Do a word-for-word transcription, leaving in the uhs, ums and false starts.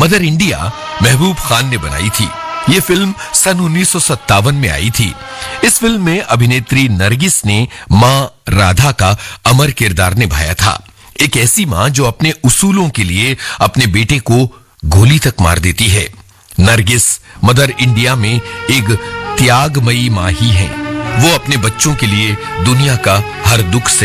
Mother India Mehboob Khan ने बनाई थी। ये फिल्म सन उन्नीस सौ सत्तावन में आई थी। इस फिल्म में अभिनेत्री नरगिस ने मां राधा का अमर किरदार निभाया था। एक ऐसी मां जो अपने उसूलों के लिए अपने बेटे को गोली तक मार देती है। नरगिस मदर इंडिया में एक त्यागमयी मां ही हैं। वो अपने बच्चों के लिए दुनिया का हर दुख से